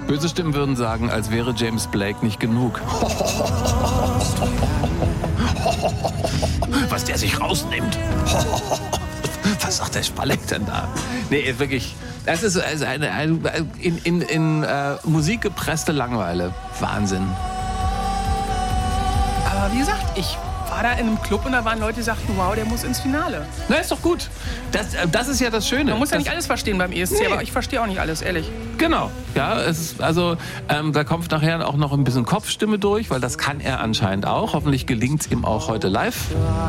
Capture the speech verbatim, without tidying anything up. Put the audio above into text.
Böse Stimmen würden sagen, als wäre James Blake nicht genug. Was der sich rausnimmt. Was sagt der Spalleck denn da? Nee, wirklich, das ist eine, eine in, in, in äh, Musik gepresste Langeweile. Wahnsinn. Aber wie gesagt, ich war da in einem Club und da waren Leute, die sagten, wow, der muss ins Finale. Na, ist doch gut. Das, das ist ja das Schöne. Man muss ja das, nicht alles verstehen beim E S C, nee. Aber ich verstehe auch nicht alles, ehrlich. Genau. Ja, es ist, also ähm, da kommt nachher auch noch ein bisschen Kopfstimme durch, weil das kann er anscheinend auch. Hoffentlich gelingt es ihm auch heute live.